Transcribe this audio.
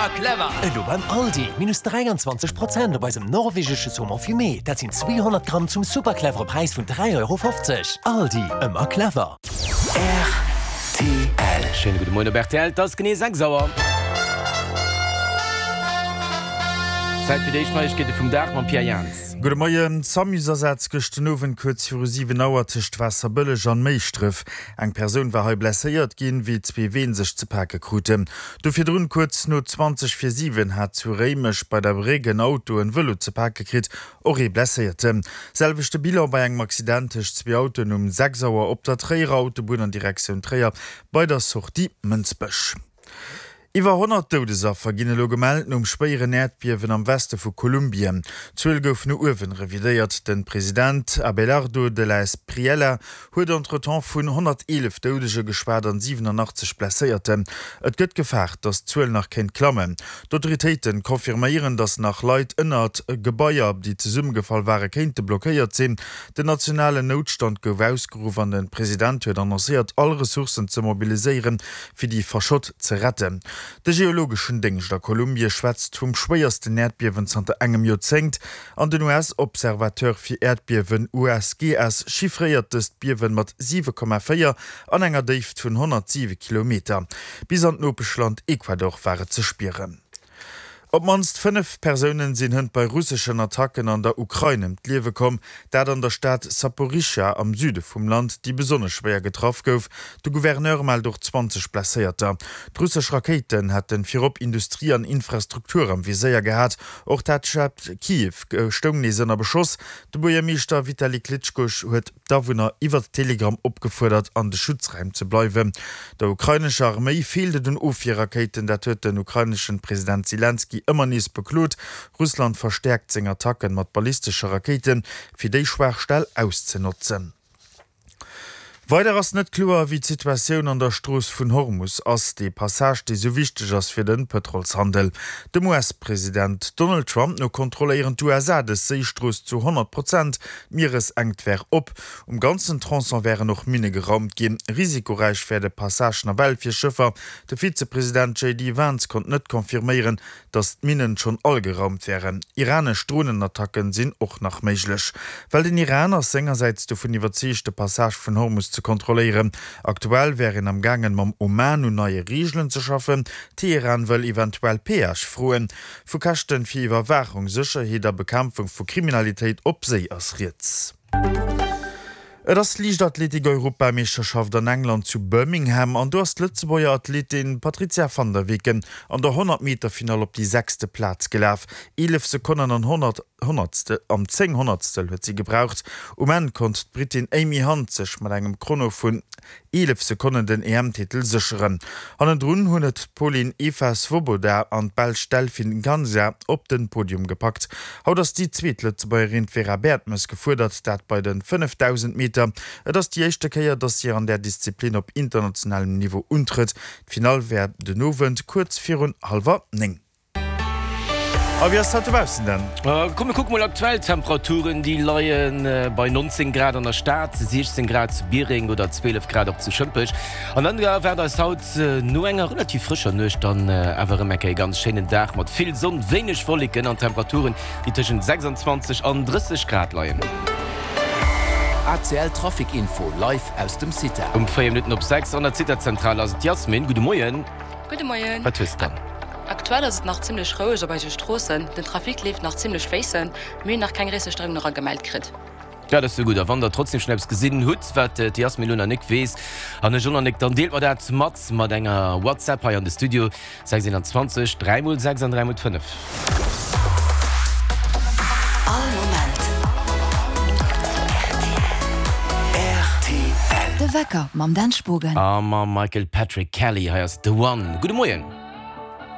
immer clever. Lo beim Aldi minus 23% bei dem norwegische Sommerfumé. Dat sind 200 Gramm zum superclevere Preis von 3,50 €. Aldi, immer clever. RTL. Schönen guten Morgen, Bertel. Das ist Gnie sauer. Zeit für dich, Neuigkeiten vom Dach mit Pierre Jans. Guten Morgen, Samüsersetz gestenoven kurz für 7 Uhr tischt Wasser Bëllech an Meichtriff. Eng Person war heu blessiert gin wie 2 Wehen sich zu packen krute. Dafür drun kurz nur 20 für 7 hat zu Remisch bei der Regen Auto en Velo zu packen krit, ori blessierte. Selvichte Biler bei engem accidentisch 2 Autos 6 Uhr op der Trägerautobahn an Direktion Träger bei der Sortie Münzbüsch. Iwer 100 Todesopfer ginn lo gemelden schwere Erdbeben am Westen vu Kolumbien. 12 gouf no Uwen revidéiert den Präsident Abelardo de la Espriella huet entretan vun 111 todesche Geschwadern 87 blessierte. Et gëtt gefacht, dass 12 nach kein klammen. D'Autoritéiten konfirmieren, dass nach Leiit ënnert Gebäier, die ze Summgefall waren, kente blockéiert sinn. Den nationale Notstand gouf ausgerufen an den Präsident huet annonciert, all Ressourcen zu mobiliseieren, fir die Verschott ze retten. De geologischen Dingsch der Kolumbie schwätzt vum schwéiersten Erdbiewen an der engem Jozent an den US-Observateur fir Erdbiewen USGS chiffréiertest Biewen mat 7,4 an enger Deift vun 107 Kilometer. Bis an Nopeschland Ecuador waren ze spieren. Ob manst 5 Personen sind hun bei russischen Attacken an der Ukraine liewe kom, dat an der Stadt Saporischschja am Süde vom Land die besonders schwer getroffen gouf, der Gouverneur mal durch 20 placierter. Russische Raketen hat den Firop Industrie an Infrastruktur am Visier gehabt, auch dat Kiew stongesener Beschoss. Der Bürgermeister Vitali Klitschko huet Dawunner iwwer Telegram opgefordert, an den Schutzreim zu bleiben. Der ukrainische Armee fehlte den U4-Raketen, der huet den ukrainischen Präsident Zelensky immer nies beklot. Russland verstärkt sine Attacken mat ballistische Raketen fir déi Schwachstell auszunutzen. Weiter ass net klar wie d'Situatioun an der Stroos vun Hormus ass de Passage die so wichtig ass fir den Petrolshandel. Dem US-Präsident Donald Trump no kontrollieren USA des Seestroos zu 100%, Meeres engtwer op. Ganzen Transon wäre noch Mine geraumt gin, risikoreich wär de Passage na Welt fir Schiffer. Der Vizepräsident J.D. Vance konnte net konfirmieren, dass Minen schon all geraumt wären. Iranisch Drohnenattacken sinn och nach meiglech. Weil den Iraner sengerseits du vun iwwerzechte Passage vun Hormus zu kontrollieren. Aktuell wären am Gangen mam Oman und neue Regeln zu schaffen. Teheran will eventuell Peage frohen. Für Kachten für Überwachung, Sicherheit der Bekämpfung von Kriminalität op See als Ritz. Das Leichtathletik-Europameisterschaft an England zu Birmingham an durst Lützebauer Athletin Patricia van der Wicken an der 100-Meter-Final op die 6. Platz gelaf. 11 Sekunden an 100stel am 1000stel huet sie gebraucht. En konnt Britin Amy Hunt sech mat engem Chrono vun 11 Sekunden den EM-Titel sicheren. An den Drun hunnet Pauline Eva Svoboda an Ballstellfin Gansia op den Podium gepackt. Haut ass die Zweetlützebauerin Vera Bertmes gefordert, dat bei den 5000 Meter das die echte Keier, dass sie an der Disziplin op internationalem Niveau untritt. Final wär de Nowen kurz 4,5. Aber wie hat denn? Komm, wir gucken mal aktuell Temperaturen, die leien bei 19 Grad an der Stadt, 16 Grad zu Biering oder 12 Grad op zu Schëmpech. Und dann wäre das haut nur enger relativ frischer Nøcht, dann aber ganz schönen Tag mit viel Sonne, wenig Wolken an Temperaturen, die zwischen 26 und 30 Grad leien. ACL Traffic-Info live aus dem City. 4 Minuten op 6 an der City-Zentrale aus Jasmin. Guten Morgen. Guten Morgen. Was ist denn? Aktuell ist es noch ziemlich ruhig bei den Straßen. Der Trafik lebt noch ziemlich feissen. Wir noch keine Restriktion noch gemeldet kriegt. Ja, das ist so gut. Der Wander trotzdem schnell gesehen hat, was die Jasmin noch nicht weiß. Und der Journalist dann dealt man das mit einer WhatsApp hier in das Studio 620 3x6 und 3x5. De Wecker mam Danspogen. Michael Patrick Kelly heißt The One. Guten Morgen.